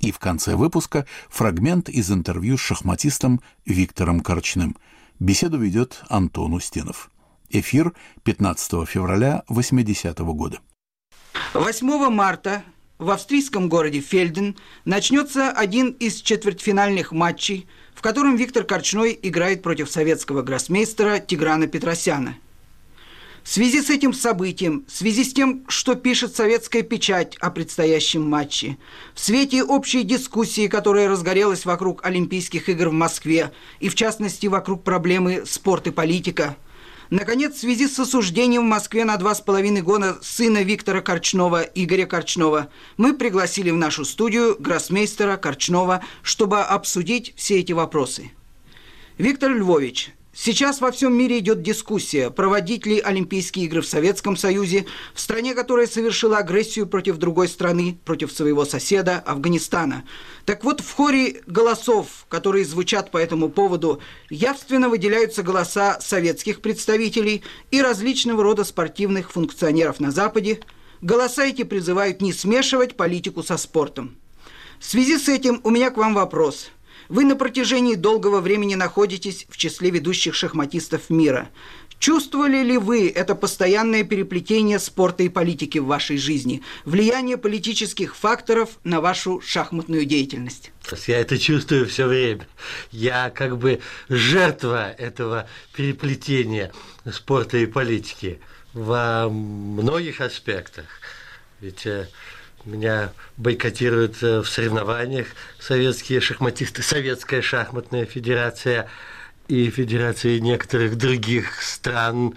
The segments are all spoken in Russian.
И в конце выпуска фрагмент из интервью с шахматистом Виктором Корчным. Беседу ведет Антон Устинов. Эфир 15 февраля 80-го года. 8 марта в австрийском городе Фельден начнется один из четвертьфинальных матчей, в котором Виктор Корчной играет против советского гроссмейстера Тиграна Петросяна. В связи с этим событием, в связи с тем, что пишет советская печать о предстоящем матче, в свете общей дискуссии, которая разгорелась вокруг Олимпийских игр в Москве, и в частности вокруг проблемы спорт и политика, наконец, в связи с осуждением в Москве на 2,5 года сына Виктора Корчного, Игоря Корчного, мы пригласили в нашу студию гроссмейстера Корчного, чтобы обсудить все эти вопросы. Виктор Львович, сейчас во всем мире идет дискуссия, проводить ли Олимпийские игры в Советском Союзе, в стране, которая совершила агрессию против другой страны, против своего соседа Афганистана. Так вот, в хоре голосов, которые звучат по этому поводу, явственно выделяются голоса советских представителей и различного рода спортивных функционеров на Западе. Голоса эти призывают не смешивать политику со спортом. В связи с этим у меня к вам вопрос. Вы на протяжении долгого времени находитесь в числе ведущих шахматистов мира. Чувствовали ли вы это постоянное переплетение спорта и политики в вашей жизни, влияние политических факторов на вашу шахматную деятельность? Я это чувствую все время. Я как бы жертва этого переплетения спорта и политики во многих аспектах. Ведь меня бойкотируют в соревнованиях советские шахматисты, Советская шахматная федерация и федерации некоторых других стран.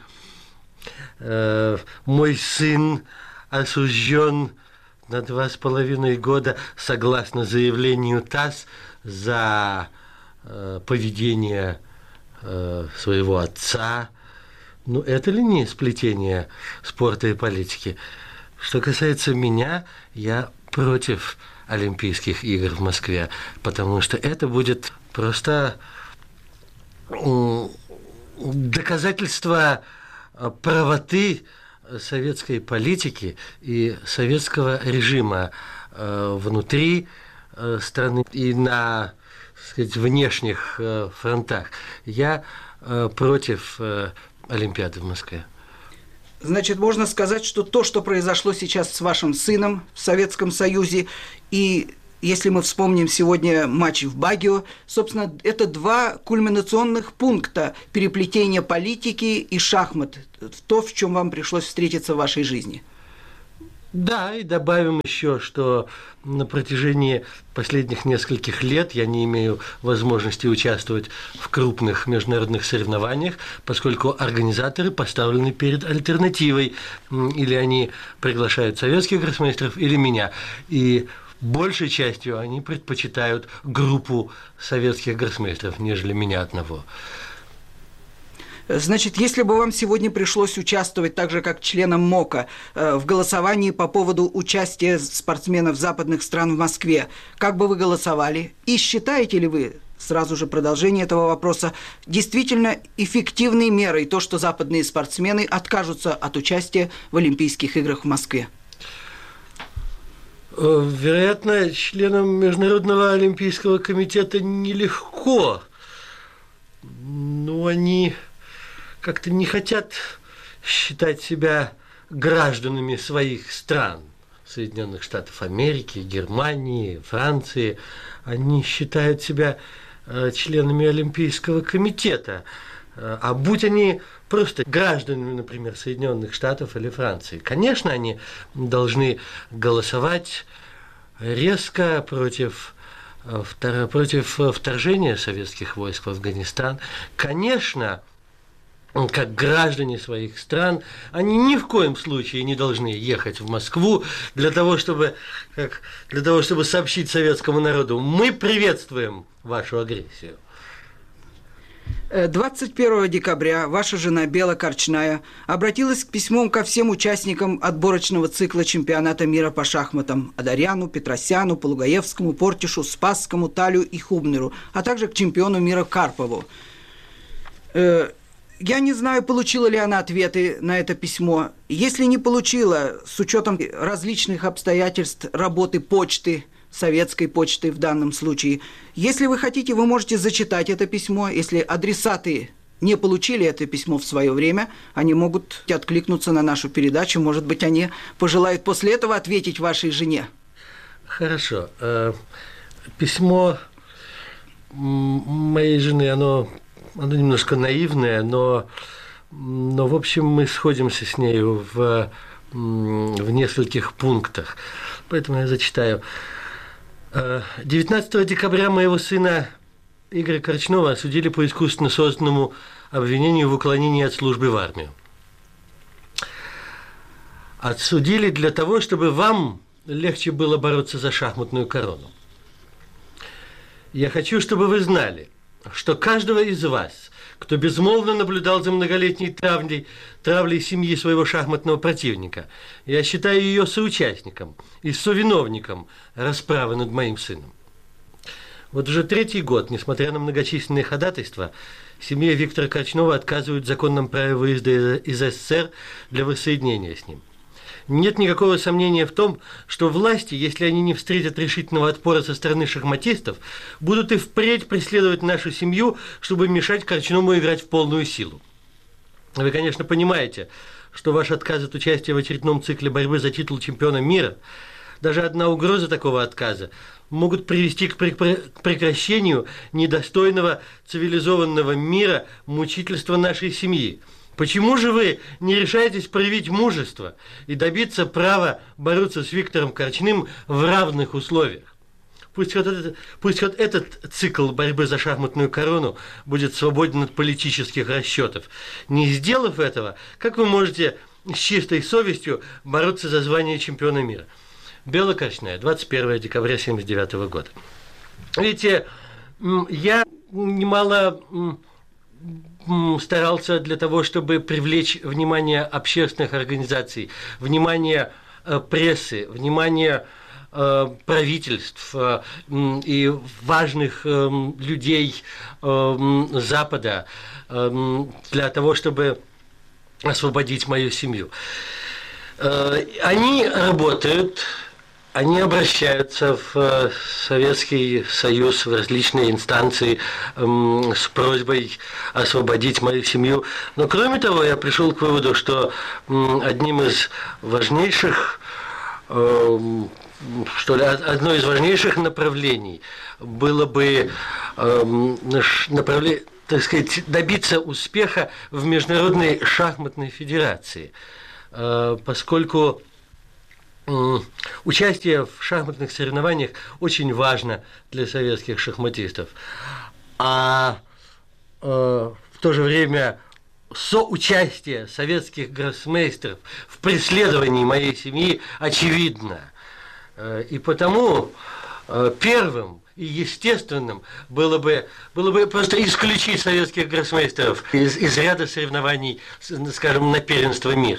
Мой сын осужден на 2,5 года, согласно заявлению ТАСС, за поведение своего отца. Ну, это ли не сплетение спорта и политики? Что касается меня, я против Олимпийских игр в Москве, потому что это будет просто доказательство правоты советской политики и советского режима внутри страны и на, так сказать, внешних фронтах. Я против Олимпиады в Москве. Значит, можно сказать, что то, что произошло сейчас с вашим сыном в Советском Союзе, и если мы вспомним сегодня матч в Багио, собственно, это два кульминационных пункта переплетения политики и шахмат, то, в чем вам пришлось встретиться в вашей жизни. Да, и добавим еще, что на протяжении последних нескольких лет я не имею возможности участвовать в крупных международных соревнованиях, поскольку организаторы поставлены перед альтернативой. Или они приглашают советских гроссмейстеров, или меня. И большей частью они предпочитают группу советских гроссмейстеров, нежели меня одного. Значит, если бы вам сегодня пришлось участвовать так же, как членам МОКа, в голосовании по поводу участия спортсменов западных стран в Москве, как бы вы голосовали? И считаете ли вы, сразу же продолжение этого вопроса, действительно эффективной мерой то, что западные спортсмены откажутся от участия в Олимпийских играх в Москве? Вероятно, членам Международного олимпийского комитета нелегко, но они как-то не хотят считать себя гражданами своих стран, Соединенных Штатов Америки, Германии, Франции. Они считают себя членами Олимпийского комитета. А будь они просто гражданами, например, Соединенных Штатов или Франции, конечно, они должны голосовать резко против вторжения советских войск в Афганистан. Конечно, как граждане своих стран, они ни в коем случае не должны ехать в Москву для того, чтобы сообщить советскому народу: мы приветствуем вашу агрессию. 21 декабря ваша жена Бела Корчная обратилась к письмом ко всем участникам отборочного цикла чемпионата мира по шахматам: Адаряну, Петросяну, Полугаевскому, Портишу, Спасскому, Талю и Хубнеру, а также к чемпиону мира Карпову. Я не знаю, получила ли она ответы на это письмо. Если не получила, с учетом различных обстоятельств работы почты, советской почты в данном случае. Если вы хотите, вы можете зачитать это письмо. Если адресаты не получили это письмо в свое время, они могут откликнуться на нашу передачу. Может быть, они пожелают после этого ответить вашей жене. Хорошо. Письмо моей жены, оно немножко наивное, но в общем, мы сходимся с нею в нескольких пунктах. Поэтому я зачитаю. 19 декабря моего сына Игоря Корчнова осудили по искусственно созданному обвинению в уклонении от службы в армию. Отсудили для того, чтобы вам легче было бороться за шахматную корону. Я хочу, чтобы вы знали, что каждого из вас, кто безмолвно наблюдал за многолетней травлей семьи своего шахматного противника, я считаю ее соучастником и совиновником расправы над моим сыном. Вот уже третий год, несмотря на многочисленные ходатайства, семье Виктора Корчнова отказывают в законном праве выезда из СССР для воссоединения с ним. Нет никакого сомнения в том, что власти, если они не встретят решительного отпора со стороны шахматистов, будут и впредь преследовать нашу семью, чтобы мешать Корчнову играть в полную силу. Вы, конечно, понимаете, что ваш отказ от участия в очередном цикле борьбы за титул чемпиона мира, даже одна угроза такого отказа, могут привести к прекращению недостойного цивилизованного мира мучительства нашей семьи. Почему же вы не решаетесь проявить мужество и добиться права бороться с Виктором Корчным в равных условиях? Пусть вот этот цикл борьбы за шахматную корону будет свободен от политических расчетов. Не сделав этого, как вы можете с чистой совестью бороться за звание чемпиона мира? Белла Корчная, 21 декабря 1979 года. Видите, я немало старался для того, чтобы привлечь внимание общественных организаций, внимание прессы, внимание правительств и важных людей Запада для того, чтобы освободить мою семью. Они работают, они обращаются в Советский Союз, в различные инстанции с просьбой освободить мою семью. Но кроме того, я пришел к выводу, что одно из важнейших направлений было бы так сказать, добиться успеха в Международной шахматной федерации, поскольку участие в шахматных соревнованиях очень важно для советских шахматистов, а в то же время соучастие советских гроссмейстеров в преследовании моей семьи очевидно. И потому первым и естественным было бы просто исключить советских гроссмейстеров из ряда соревнований, скажем, на первенство мира.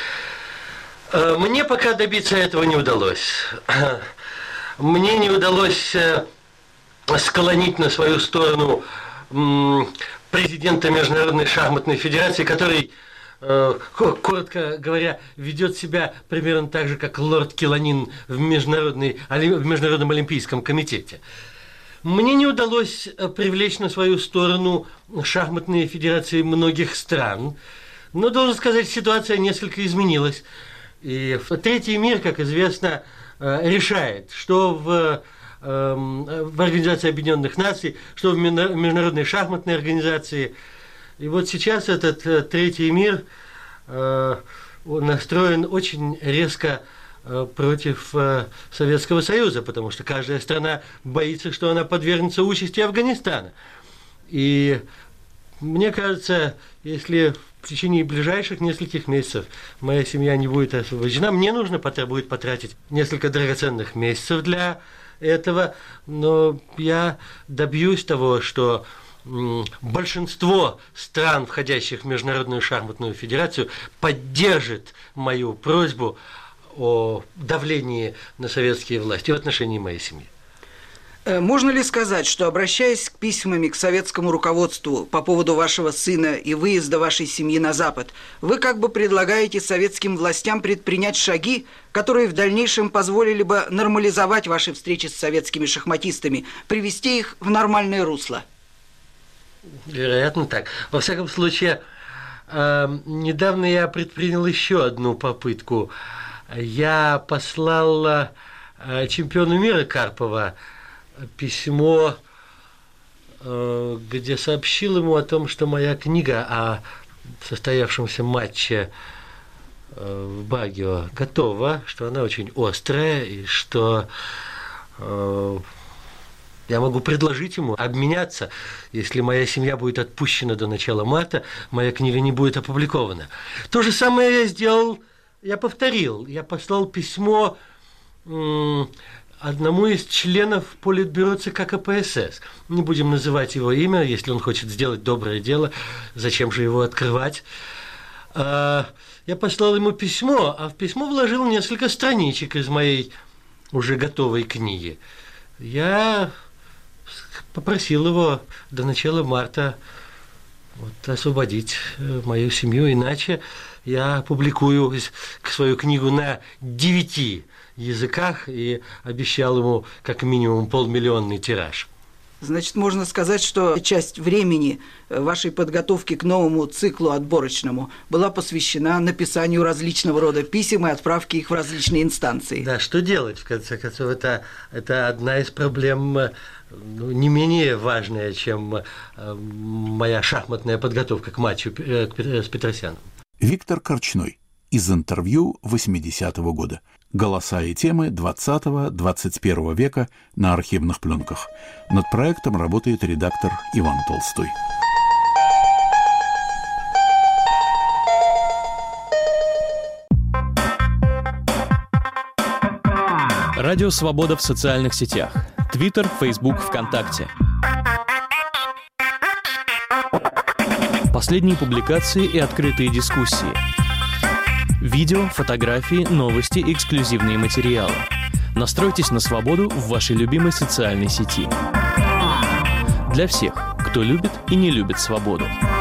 Мне пока добиться этого не удалось. Мне не удалось склонить на свою сторону президента Международной шахматной федерации, который, коротко говоря, ведет себя примерно так же, как лорд Келанин в Международном олимпийском комитете. Мне не удалось привлечь на свою сторону шахматные федерации многих стран, но, должен сказать, ситуация несколько изменилась. И третий мир, как известно, решает, что в Организации Объединенных Наций, что в Международной шахматной организации. И вот сейчас этот третий мир настроен очень резко против Советского Союза, потому что каждая страна боится, что она подвергнется участи Афганистана. И мне кажется, если в течение ближайших нескольких месяцев моя семья не будет освобождена, мне нужно будет потратить несколько драгоценных месяцев для этого, но я добьюсь того, что большинство стран, входящих в Международную шахматную федерацию, поддержит мою просьбу о давлении на советские власти в отношении моей семьи. Можно ли сказать, что, обращаясь к письмами к советскому руководству по поводу вашего сына и выезда вашей семьи на Запад, вы как бы предлагаете советским властям предпринять шаги, которые в дальнейшем позволили бы нормализовать ваши встречи с советскими шахматистами, привести их в нормальное русло? Вероятно, так. Во всяком случае, недавно я предпринял еще одну попытку. Я послал чемпиону мира Карпова письмо, где сообщил ему о том, что моя книга о состоявшемся матче в Багио готова, что она очень острая, и что я могу предложить ему обменяться. Если моя семья будет отпущена до начала марта, моя книга не будет опубликована. То же самое я сделал, я повторил. Я послал письмо одному из членов Политбюро ЦК КПСС. Не будем называть его имя, если он хочет сделать доброе дело, зачем же его открывать. Я послал ему письмо, а в письмо вложил несколько страничек из моей уже готовой книги. Я попросил его до начала марта освободить мою семью, иначе я опубликую свою книгу на 9 языках и обещал ему как минимум 500 000 тираж. Значит, можно сказать, что часть времени вашей подготовки к новому циклу отборочному была посвящена написанию различного рода писем и отправке их в различные инстанции. Да, что делать, в конце концов, это одна из проблем не менее важная, чем моя шахматная подготовка к матчу с Петросяном. Виктор Корчной. Из интервью 80-го года. Голоса и темы 20-21 века на архивных пленках. Над проектом работает редактор Иван Толстой. Радио «Свобода» в социальных сетях. Твиттер, Фейсбук, ВКонтакте. Последние публикации и открытые дискуссии. Видео, фотографии, новости, эксклюзивные материалы. Настройтесь на свободу в вашей любимой социальной сети. Для всех, кто любит и не любит свободу.